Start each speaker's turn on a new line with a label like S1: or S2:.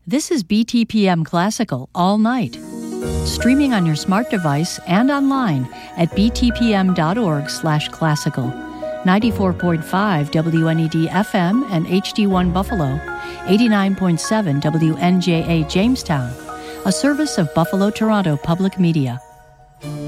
S1: This is BTPM Classical all night. Streaming on your smart device and online at btpm.org/classical. 94.5 WNED FM and HD1 Buffalo, 89.7 WNJA Jamestown, a service of Buffalo-Toronto Public Media.